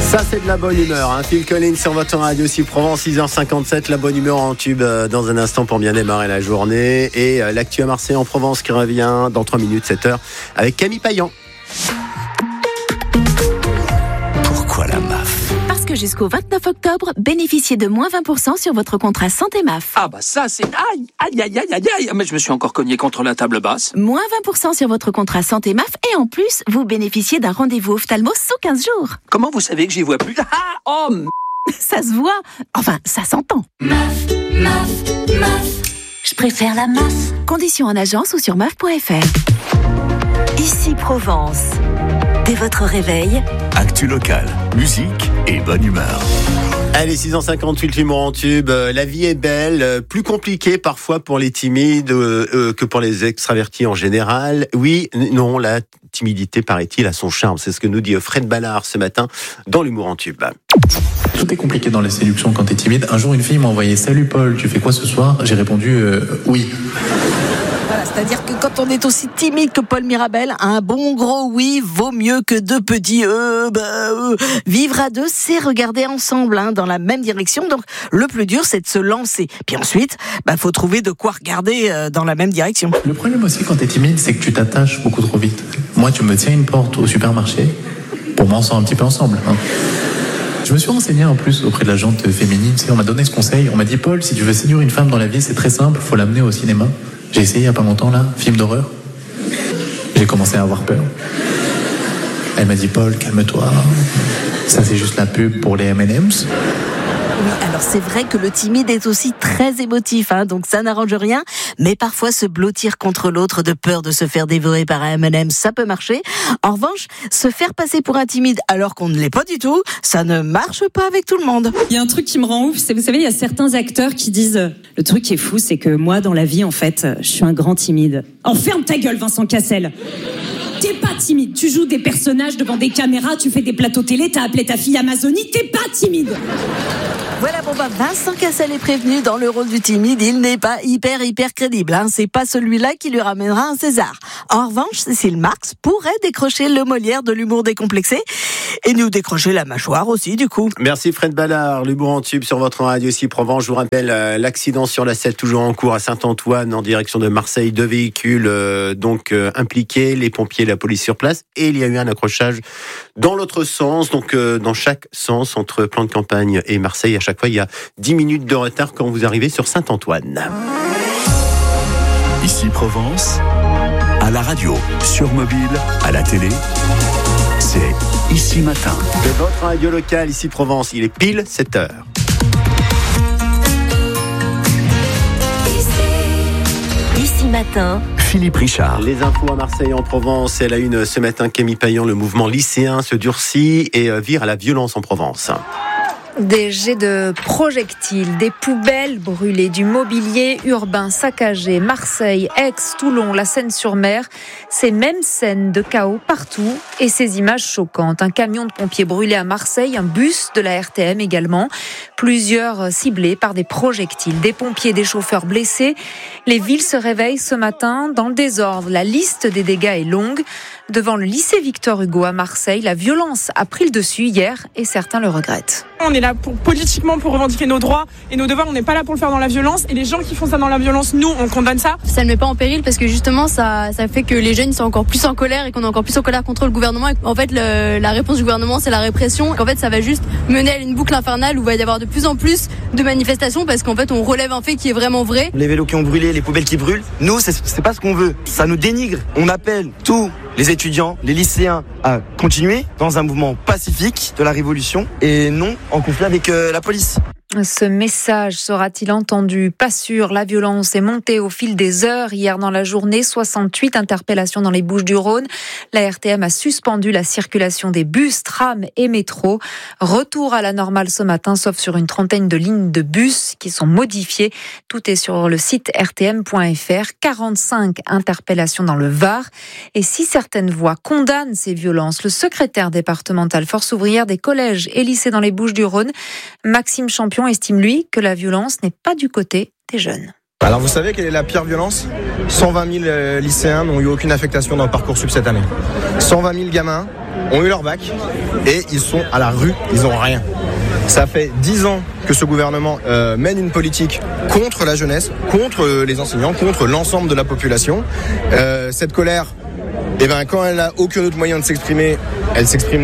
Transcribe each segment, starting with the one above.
Ça, c'est de la bonne humeur. Phil Collins sur votre radio aussi Provence, 6h57. La bonne humeur en tube dans un instant pour bien démarrer la journée. Et l'actu à Marseille en Provence qui revient dans 3 minutes, 7h, avec Camille Payan. Pourquoi la MAF ? Parce que jusqu'au 29 octobre, bénéficiez de moins 20% sur votre contrat santé MAF. Ah bah ça c'est... Aïe. Mais je me suis encore cogné contre la table basse. Moins 20% sur votre contrat santé MAF et en plus, vous bénéficiez d'un rendez-vous ophtalmo sous 15 jours. Comment vous savez que j'y vois plus ? Ça se voit. Enfin, ça s'entend. MAF. Je préfère la MAF. Conditions en agence ou sur maf.fr. Ici Provence. Dès votre réveil, Actu locale, musique et bonne humeur. Allez, 6h58, l'humour en tube. La vie est belle, plus compliquée parfois pour les timides que pour les extravertis en général. Oui, non, la timidité, paraît-il, a son charme. C'est ce que nous dit Fred Ballard ce matin dans l'humour en tube. Tout est compliqué dans les séductions quand t'es timide. Un jour, une fille m'a envoyé « Salut Paul, tu fais quoi ce soir ?» J'ai répondu « Oui ». Voilà, c'est-à-dire que quand on est aussi timide que Paul Mirabel, un bon gros oui vaut mieux que deux petits Vivre à deux, c'est regarder ensemble dans la même direction. Donc le plus dur, c'est de se lancer. Puis ensuite, faut trouver de quoi regarder dans la même direction. Le problème aussi quand t'es timide, c'est que tu t'attaches beaucoup trop vite. Moi, tu me tiens une porte au supermarché, pour m'en sortir un petit peu ensemble. Je me suis renseigné en plus auprès de la jante féminine. On m'a donné ce conseil. On m'a dit « Paul, si tu veux séduire une femme dans la vie, c'est très simple, faut l'amener au cinéma. » J'ai essayé il n'y a pas longtemps, film d'horreur. J'ai commencé à avoir peur. Elle m'a dit « Paul, calme-toi. Ça, c'est juste la pub pour les M&M's. » Oui, alors c'est vrai que le timide est aussi très émotif, donc ça n'arrange rien. Mais parfois, se blottir contre l'autre de peur de se faire dévorer par un M&M, ça peut marcher. En revanche, se faire passer pour un timide alors qu'on ne l'est pas du tout, ça ne marche pas avec tout le monde. Il y a un truc qui me rend ouf, c'est, vous savez, il y a certains acteurs qui disent « Le truc qui est fou, c'est que moi, dans la vie, en fait, je suis un grand timide. » Oh, ferme ta gueule, Vincent Cassel. T'es pas timide, tu joues des personnages devant des caméras, tu fais des plateaux télé, t'as appelé ta fille Amazonie, t'es pas timide. Voilà, Vincent Cassel est prévenu, dans le rôle du timide, il n'est pas hyper crédible. C'est pas celui-là qui lui ramènera un César. En revanche, Cécile Marx pourrait décrocher le Molière de l'humour décomplexé et nous décrocher la mâchoire aussi, du coup. Merci Fred Ballard, l'humour en tube sur votre radio aussi Provence. Je vous rappelle l'accident sur la 7 toujours en cours à Saint-Antoine en direction de Marseille. 2 véhicules impliqués, les pompiers, la police sur place, et il y a eu un accrochage dans l'autre sens, donc dans chaque sens entre plan de campagne et Marseille. À chaque fois, il y a 10 minutes de retard quand vous arrivez sur Saint-Antoine. Ici Provence, à la radio, sur mobile, à la télé, c'est Ici Matin. De votre radio locale, ici Provence, il est pile 7h. Ici Matin, Philippe Richard. Les infos à Marseille en Provence, elle a une ce matin, Camille Payan, le mouvement lycéen se durcit et vire à la violence en Provence. Des jets de projectiles, des poubelles brûlées, du mobilier urbain saccagé, Marseille, Aix, Toulon, la Seine-sur-Mer, ces mêmes scènes de chaos partout et ces images choquantes. Un camion de pompiers brûlé à Marseille, un bus de la RTM également, plusieurs ciblés par des projectiles, des pompiers, des chauffeurs blessés. Les villes se réveillent ce matin dans le désordre. La liste des dégâts est longue. Devant le lycée Victor Hugo à Marseille, la violence a pris le dessus hier et certains le regrettent. On est là politiquement pour revendiquer nos droits et nos devoirs, on n'est pas là pour le faire dans la violence, et les gens qui font ça dans la violence, nous, on condamne ça. Ça ne met pas en péril parce que justement ça fait que les jeunes sont encore plus en colère et qu'on est encore plus en colère contre le gouvernement. Et en fait, la réponse du gouvernement, c'est la répression. En fait, ça va juste mener à une boucle infernale où il va y avoir de plus en plus de manifestations parce qu'en fait, on relève un fait qui est vraiment vrai. Les vélos qui ont brûlé, les poubelles qui brûlent, nous, c'est pas ce qu'on veut. Ça nous dénigre. On appelle tous les étudiants, les lycéens à continuer dans un mouvement pacifique de la révolution et non en conflit avec la police. Ce message sera-t-il entendu ? Pas sûr. La violence est montée au fil des heures. Hier dans la journée, 68 interpellations dans les Bouches-du-Rhône. La RTM a suspendu la circulation des bus, trams et métros. Retour à la normale ce matin, sauf sur une trentaine de lignes de bus qui sont modifiées. Tout est sur le site rtm.fr. 45 interpellations dans le Var. Et si certaines voix condamnent ces violences, le secrétaire départemental Force ouvrière des collèges et lycées dans les Bouches-du-Rhône, Maxime Champion, estime, lui, que la violence n'est pas du côté des jeunes. Alors vous savez quelle est la pire violence ? 120 000 lycéens n'ont eu aucune affectation dans le Parcoursup cette année. 120 000 gamins ont eu leur bac et ils sont à la rue, ils n'ont rien. Ça fait 10 ans que ce gouvernement mène une politique contre la jeunesse, contre les enseignants, contre l'ensemble de la population. Cette colère, quand elle n'a aucun autre moyen de s'exprimer, elle s'exprime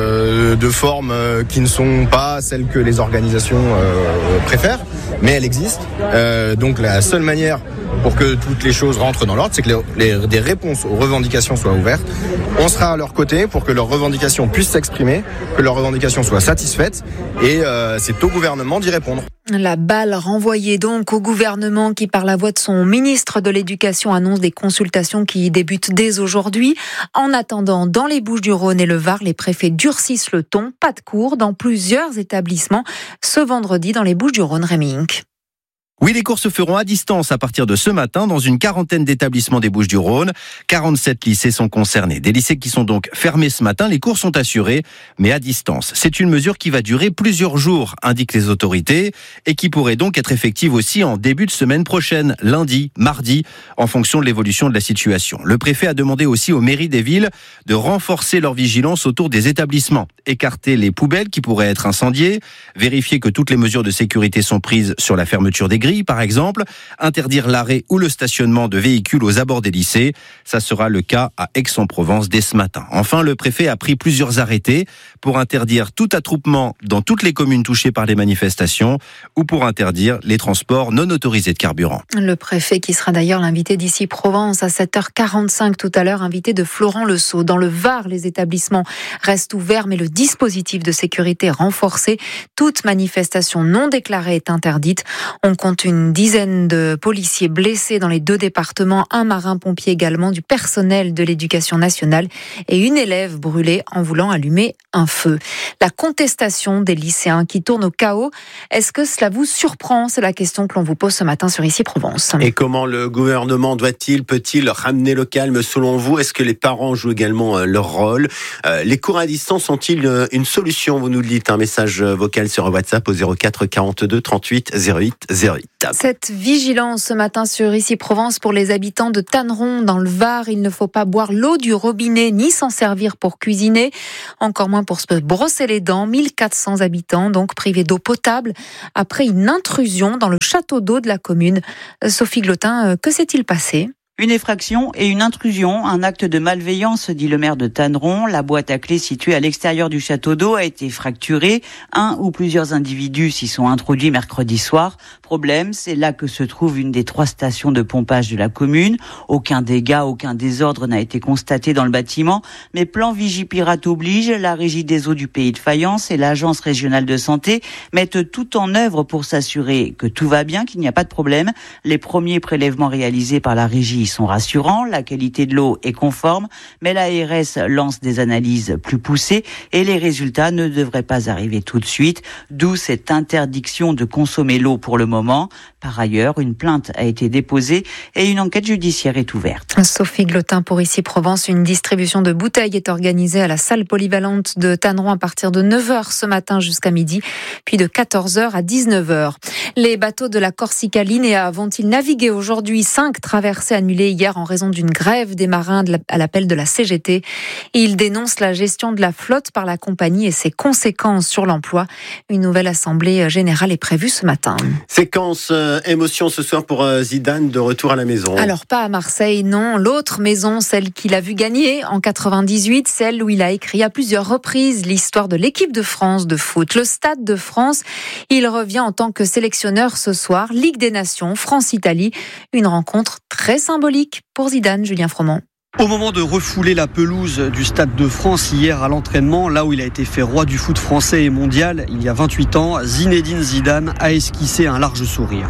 de formes qui ne sont pas celles que les organisations préfèrent, mais elle existe. Donc la seule manière pour que toutes les choses rentrent dans l'ordre, c'est que des réponses aux revendications soient ouvertes. On sera à leur côté pour que leurs revendications puissent s'exprimer, que leurs revendications soient satisfaites, et c'est au gouvernement d'y répondre. La balle renvoyée donc au gouvernement qui, par la voix de son ministre de l'Éducation, annonce des consultations qui débutent dès aujourd'hui. En attendant, dans les Bouches-du-Rhône et le Var, les préfets durcissent le ton. Pas de cours dans plusieurs établissements ce vendredi dans les Bouches-du-Rhône. Rémi Inc. Oui, les cours se feront à distance à partir de ce matin dans une quarantaine d'établissements des Bouches-du-Rhône. 47 lycées sont concernés. Des lycées qui sont donc fermés ce matin. Les cours sont assurés, mais à distance. C'est une mesure qui va durer plusieurs jours, indiquent les autorités, et qui pourrait donc être effective aussi en début de semaine prochaine, lundi, mardi, en fonction de l'évolution de la situation. Le préfet a demandé aussi aux mairies des villes de renforcer leur vigilance autour des établissements, écarter les poubelles qui pourraient être incendiées, vérifier que toutes les mesures de sécurité sont prises sur la fermeture des grilles, par exemple, interdire l'arrêt ou le stationnement de véhicules aux abords des lycées. Ça sera le cas à Aix-en-Provence dès ce matin. Enfin, le préfet a pris plusieurs arrêtés pour interdire tout attroupement dans toutes les communes touchées par les manifestations ou pour interdire les transports non autorisés de carburant. Le préfet qui sera d'ailleurs l'invité d'Ici Provence à 7h45 tout à l'heure, invité de Florent Lesseau. Dans le Var, les établissements restent ouverts, mais le dispositif de sécurité renforcé. Toute manifestation non déclarée est interdite. On compte une dizaine de policiers blessés dans les 2 départements, un marin-pompier également, du personnel de l'Éducation nationale et une élève brûlée en voulant allumer un feu. La contestation des lycéens qui tournent au chaos, est-ce que cela vous surprend ? C'est la question que l'on vous pose ce matin sur Ici Provence. Et comment le gouvernement peut-il ramener le calme selon vous ? Est-ce que les parents jouent également leur rôle ? Les cours à distance sont-ils une solution ? Vous nous le dites, un message vocal sur WhatsApp au 04 42 38 08 08. Cette vigilance ce matin sur Ici Provence pour les habitants de Tanneron dans le Var. Il ne faut pas boire l'eau du robinet ni s'en servir pour cuisiner, encore moins pour se brosser les dents. 1400 habitants donc privés d'eau potable après une intrusion dans le château d'eau de la commune. Sophie Glotin, que s'est-il passé ? Une effraction et une intrusion, un acte de malveillance, dit le maire de Tanneron. La boîte à clés située à l'extérieur du château d'eau a été fracturée. Un ou plusieurs individus s'y sont introduits mercredi soir. Problème, c'est là que se trouve une des 3 stations de pompage de la commune. Aucun dégât, aucun désordre n'a été constaté dans le bâtiment. Mais plan Vigipirate oblige, la Régie des eaux du Pays de Fayence et l'Agence régionale de santé mettent tout en œuvre pour s'assurer que tout va bien, qu'il n'y a pas de problème. Les premiers prélèvements réalisés par la Régie sont rassurants, la qualité de l'eau est conforme, mais l'ARS lance des analyses plus poussées et les résultats ne devraient pas arriver tout de suite, d'où cette interdiction de consommer l'eau pour le moment. Par ailleurs, une plainte a été déposée et une enquête judiciaire est ouverte. Sophie Glotin pour Ici Provence. Une distribution de bouteilles est organisée à la salle polyvalente de Tanneron à partir de 9h ce matin jusqu'à midi, puis de 14h à 19h. Les bateaux de la Corsica Linea vont-ils naviguer aujourd'hui ? 5 traversées annulées hier en raison d'une grève des marins à l'appel de la CGT. Ils dénoncent la gestion de la flotte par la compagnie et ses conséquences sur l'emploi. Une nouvelle assemblée générale est prévue ce matin. Séquence émotion ce soir pour Zidane de retour à la maison. Alors pas à Marseille, non. L'autre maison, celle qu'il a vu gagner en 98, celle où il a écrit à plusieurs reprises l'histoire de l'équipe de France de foot. Le Stade de France, il revient en tant que sélectionneur ce soir. Ligue des Nations, France-Italie. Une rencontre très symbolique pour Zidane, Julien Froment. Au moment de refouler la pelouse du Stade de France hier à l'entraînement, là où il a été fait roi du foot français et mondial, il y a 28 ans, Zinedine Zidane a esquissé un large sourire.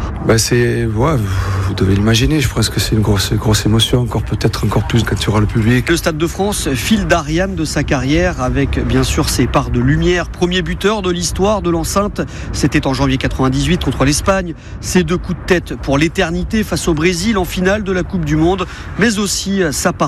Vous devez l'imaginer, je pense que c'est une grosse émotion, peut-être encore plus quand tu auras le public. Le Stade de France, fil d'Ariane de sa carrière, avec bien sûr ses parts de lumière. Premier buteur de l'histoire de l'enceinte, c'était en janvier 98 contre l'Espagne. Ses 2 coups de tête pour l'éternité face au Brésil en finale de la Coupe du Monde, mais aussi sa part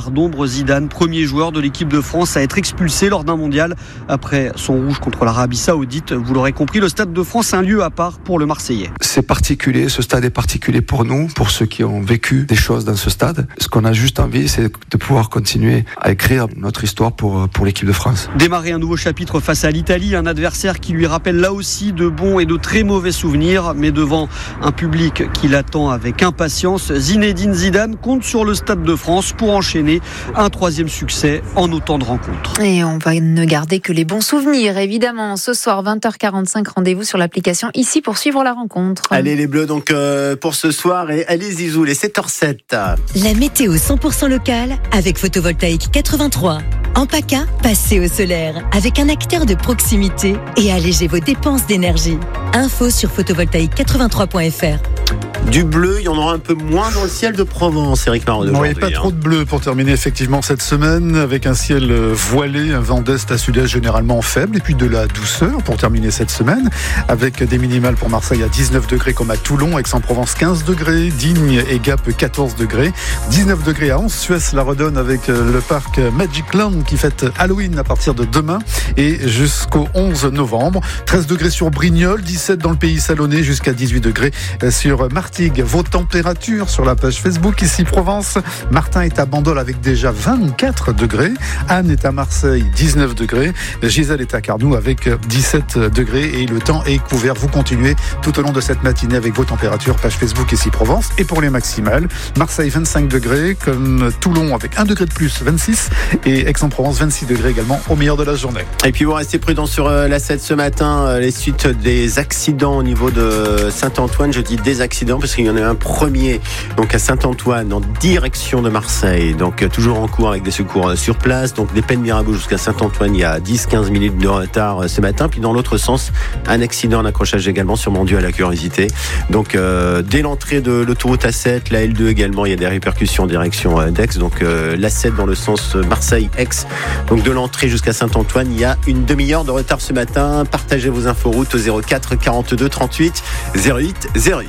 part d'ombre. Zidane, premier joueur de l'équipe de France à être expulsé lors d'un mondial après son rouge contre l'Arabie Saoudite. Vous l'aurez compris, le Stade de France est un lieu à part pour le Marseillais. C'est particulier, ce stade est particulier pour nous, pour ceux qui ont vécu des choses dans ce stade. Ce qu'on a juste envie, c'est de pouvoir continuer à écrire notre histoire pour l'équipe de France. Démarrer un nouveau chapitre face à l'Italie, un adversaire qui lui rappelle là aussi de bons et de très mauvais souvenirs, mais devant un public qui l'attend avec impatience. Zinedine Zidane compte sur le Stade de France pour enchaîner un 3e succès en autant de rencontres. Et on va ne garder que les bons souvenirs, évidemment. Ce soir, 20h45, rendez-vous sur l'application Ici pour suivre la rencontre. Allez les Bleus donc pour ce soir, et allez Zizou, les 7h07. La météo 100% locale avec Photovoltaïque 83. En PACA, passez au solaire avec un acteur de proximité et allégez vos dépenses d'énergie. Info sur photovoltaïque83.fr. Du bleu, il y en aura un peu moins dans le ciel de Provence, Eric Marot. Oui, pas trop de bleu pour terminer effectivement cette semaine, avec un ciel voilé, un vent d'est à sud-est généralement faible, et puis de la douceur pour terminer cette semaine, avec des minimales pour Marseille à 19 degrés comme à Toulon, Aix-en-Provence 15 degrés, Digne et Gap 14 degrés, 19 degrés à Anse, Suez la redonne avec le parc Magic Land qui fête Halloween à partir de demain et jusqu'au 11 novembre, 13 degrés sur Brignoles, 17 dans le pays salonné, jusqu'à 18 degrés sur Martigues. Vos températures sur la page Facebook Ici Provence. Martin est à Bandol avec déjà 24 degrés. Anne est à Marseille, 19 degrés. Gisèle est à Carnoux avec 17 degrés. Et le temps est couvert. Vous continuez tout au long de cette matinée avec vos températures. Page Facebook Ici Provence. Et pour les maximales, Marseille 25 degrés, comme Toulon avec 1 degré de plus, 26. Et Aix-en-Provence 26 degrés également au meilleur de la journée. Et puis vous restez prudents sur la 7 ce matin. Les suites des accidents au niveau de Saint-Antoine. Je dis des accidents parce qu'il y en a un premier donc à Saint-Antoine en direction de Marseille, donc toujours en cours avec des secours sur place, donc des peines Mirabeau jusqu'à Saint-Antoine, il y a 10-15 minutes de retard ce matin. Puis dans l'autre sens, un accident, un accrochage également sur Mon Dieu à la curiosité, donc dès l'entrée de l'autoroute A7, la L2 également, il y a des répercussions en direction d'Aix, donc l'A7 dans le sens Marseille-Aix, donc de l'entrée jusqu'à Saint-Antoine, il y a une demi-heure de retard ce matin. Partagez vos inforoutes au 04 42 38 08 08.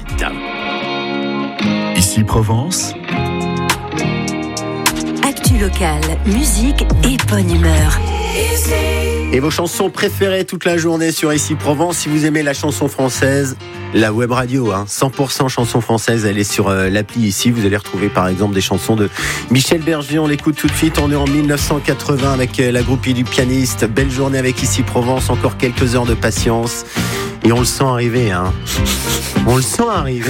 Ici Provence. Actu locale, musique et bonne humeur. Et vos chansons préférées toute la journée sur Ici Provence. Si vous aimez la chanson française, la web radio, 100% chanson française, elle est sur l'appli Ici. Vous allez retrouver par exemple des chansons de Michel Berger. On l'écoute tout de suite. On est en 1980 avec la groupie du pianiste. Belle journée avec Ici Provence. Encore quelques heures de patience. Et on le sent arriver, On le sent arriver.